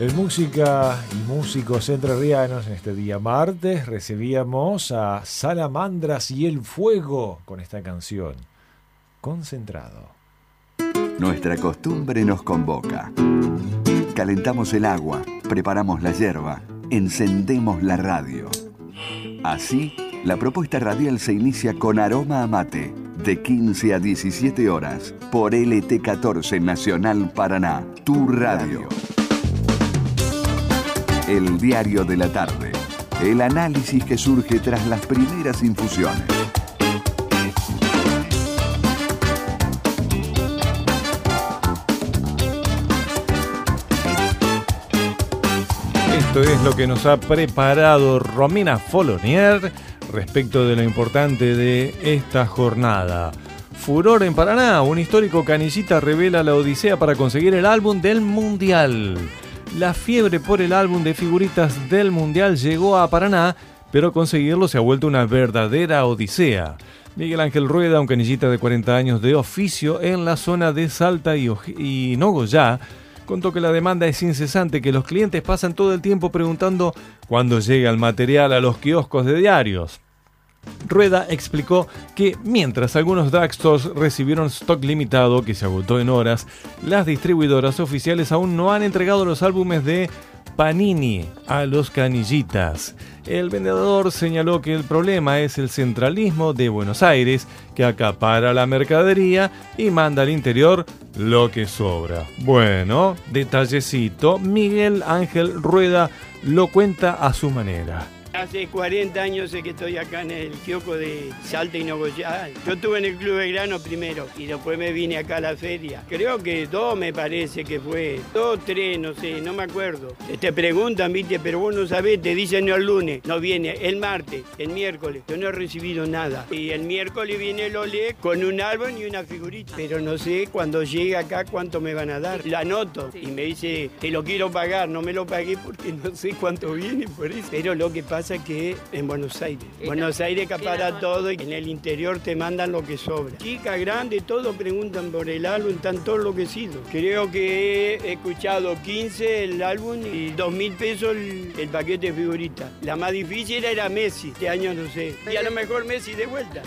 En música y músicos entrerrianos, en este día martes, recibíamos a Salamandras y el Fuego con esta canción, Concentrado. Nuestra costumbre nos convoca. Calentamos el agua, preparamos la yerba, encendemos la radio. Así, la propuesta radial se inicia con Aroma a Mate, de 15 a 17 horas, por LT14 Nacional Paraná, tu radio. El diario de la tarde. El análisis que surge tras las primeras infusiones. Esto es lo que nos ha preparado Romina Folonier respecto de lo importante de esta jornada. Furor en Paraná. Un histórico canillita revela la odisea para conseguir el álbum del Mundial. La fiebre por el álbum de figuritas del Mundial llegó a Paraná, pero conseguirlo se ha vuelto una verdadera odisea. Miguel Ángel Rueda, un canillita de 40 años de oficio en la zona de Salta y Nogoyá, contó que la demanda es incesante, que los clientes pasan todo el tiempo preguntando cuándo llega el material a los kioscos de diarios. Rueda explicó que mientras algunos drugstores recibieron stock limitado que se agotó en horas, las distribuidoras oficiales aún no han entregado los álbumes de Panini a los canillitas. El vendedor señaló que el problema es el centralismo de Buenos Aires, que acapara la mercadería y manda al interior lo que sobra. Bueno, detallecito, Miguel Ángel Rueda lo cuenta a su manera. Hace 40 años que estoy acá en el kiosco de Salta y Nogoyá. Yo estuve en el Club Belgrano primero y después me vine acá a la feria. Creo que 2 me parece que fue. 2, 3, no sé, no me acuerdo. Te preguntan, viste, pero vos no sabés, te dicen el lunes, no viene, el martes, el miércoles. Yo no he recibido nada. Y el miércoles viene el Olé con un álbum y una figurita. Pero no sé cuando llegue acá cuánto me van a dar. La anoto y me dice, te lo quiero pagar. No me lo pagué porque no sé cuánto viene por eso. Pero lo que pasa que en Buenos Aires acapara todo y en el interior te mandan lo que sobra. Chica, grande, todos preguntan por el álbum, están todos enloquecidos. Creo que he escuchado 15 el álbum y 2.000 pesos el paquete de figuritas. La más difícil era Messi, este año no sé. Y a lo mejor Messi de vuelta.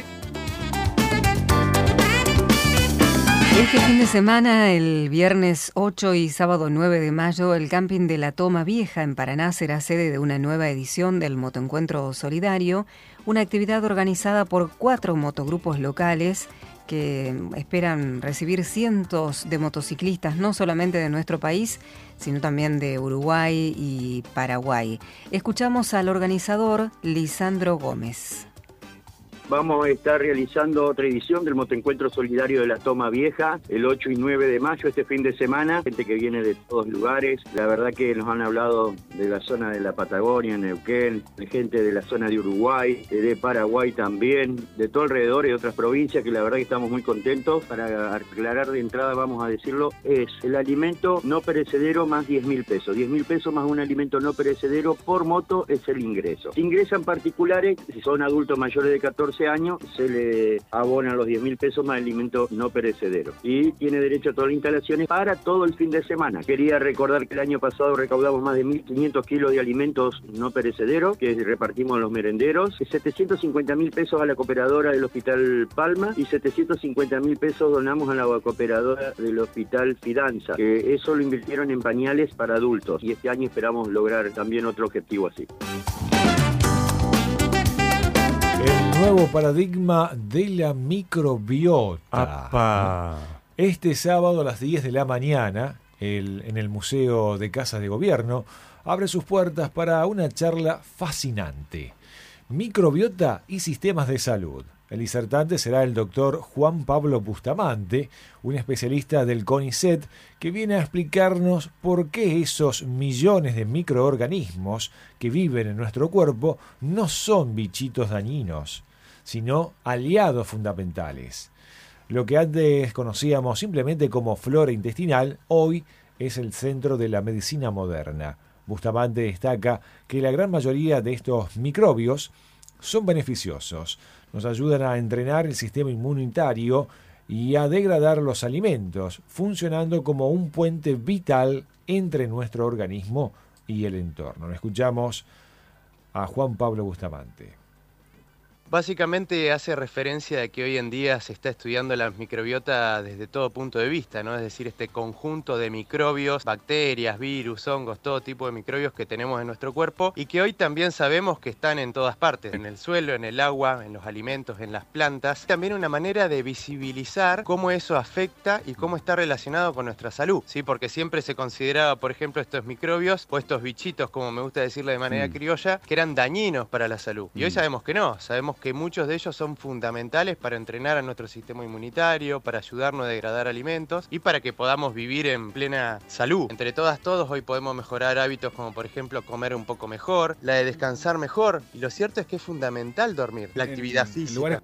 Este fin de semana, el viernes 8 y sábado 9 de mayo, el camping de la Toma Vieja en Paraná será sede de una nueva edición del Motoencuentro Solidario, una actividad organizada por 4 motogrupos locales que esperan recibir cientos de motociclistas, no solamente de nuestro país, sino también de Uruguay y Paraguay. Escuchamos al organizador Lisandro Gómez. Vamos a estar realizando otra edición del Motoencuentro Solidario de la Toma Vieja, el 8 y 9 de mayo, este fin de semana. Gente que viene de todos lugares. La verdad que nos han hablado de la zona de la Patagonia, Neuquén, de gente de la zona de Uruguay, de Paraguay también, de todo alrededor y de otras provincias, que la verdad que estamos muy contentos. Para aclarar de entrada, vamos a decirlo, es el alimento no perecedero más 10.000 pesos. 10.000 pesos más un alimento no perecedero por moto es el ingreso. Si ingresan particulares, si son adultos mayores de 14 años, se le abonan los 10.000 pesos más alimento no perecedero. Y tiene derecho a todas las instalaciones para todo el fin de semana. Quería recordar que el año pasado recaudamos más de 1.500 kilos de alimentos no perecederos que repartimos a los merenderos. 750.000 pesos a la cooperadora del Hospital Palma y 750.000 pesos donamos a la cooperadora del Hospital Fidanza, que eso lo invirtieron en pañales para adultos. Y este año esperamos lograr también otro objetivo así. El nuevo paradigma de la microbiota. ¡Apa! Este sábado a las 10 de la mañana, en el Museo de Casas de Gobierno, abre sus puertas para una charla fascinante. Microbiota y sistemas de salud. El disertante será el doctor Juan Pablo Bustamante, un especialista del CONICET, que viene a explicarnos por qué esos millones de microorganismos que viven en nuestro cuerpo no son bichitos dañinos, sino aliados fundamentales. Lo que antes conocíamos simplemente como flora intestinal, hoy es el centro de la medicina moderna. Bustamante destaca que la gran mayoría de estos microbios son beneficiosos. Nos ayudan a entrenar el sistema inmunitario y a degradar los alimentos, funcionando como un puente vital entre nuestro organismo y el entorno. Escuchamos a Juan Pablo Bustamante. Básicamente hace referencia de que hoy en día se está estudiando la microbiota desde todo punto de vista, ¿no? Es decir, este conjunto de microbios, bacterias, virus, hongos, todo tipo de microbios que tenemos en nuestro cuerpo y que hoy también sabemos que están en todas partes, en el suelo, en el agua, en los alimentos, en las plantas. También una manera de visibilizar cómo eso afecta y cómo está relacionado con nuestra salud, ¿sí? Porque siempre se consideraba, por ejemplo, estos microbios o estos bichitos, como me gusta decirle de manera criolla, que eran dañinos para la salud. Y hoy sabemos que no, sabemos que muchos de ellos son fundamentales para entrenar a nuestro sistema inmunitario, para ayudarnos a degradar alimentos y para que podamos vivir en plena salud. Entre todos hoy podemos mejorar hábitos como por ejemplo comer un poco mejor, la de descansar mejor, y lo cierto es que es fundamental dormir, la actividad física.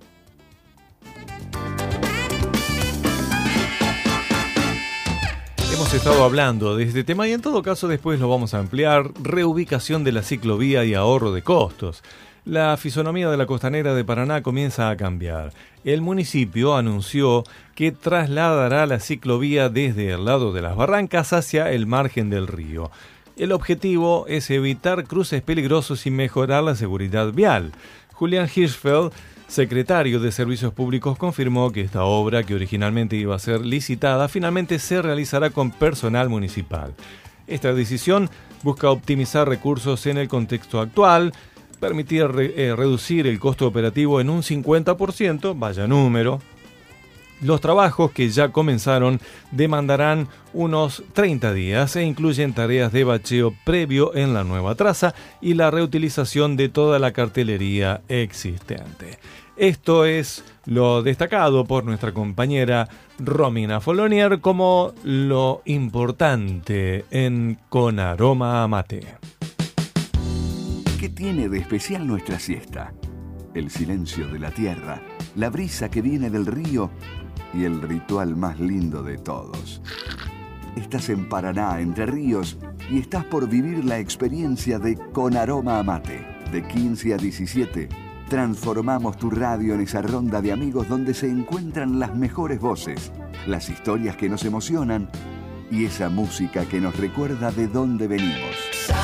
Hemos estado hablando de este tema y en todo caso después lo vamos a ampliar. Reubicación de la ciclovía y ahorro de costos. La fisonomía de la costanera de Paraná comienza a cambiar. El municipio anunció que trasladará la ciclovía desde el lado de las barrancas hacia el margen del río. El objetivo es evitar cruces peligrosos y mejorar la seguridad vial. Julián Hirschfeld, secretario de Servicios Públicos, confirmó que esta obra, que originalmente iba a ser licitada, finalmente se realizará con personal municipal. Esta decisión busca optimizar recursos en el contexto actual, permitir reducir el costo operativo en un 50%, vaya número. Los trabajos que ya comenzaron demandarán unos 30 días e incluyen tareas de bacheo previo en la nueva traza y la reutilización de toda la cartelería existente. Esto es lo destacado por nuestra compañera Romina Folonier como lo importante en Con Aroma a Mate. ¿Qué tiene de especial nuestra siesta? El silencio de la tierra, la brisa que viene del río y el ritual más lindo de todos. Estás en Paraná, Entre Ríos, y estás por vivir la experiencia de Con Aroma a Mate. De 15 a 17, transformamos tu radio en esa ronda de amigos donde se encuentran las mejores voces, las historias que nos emocionan y esa música que nos recuerda de dónde venimos.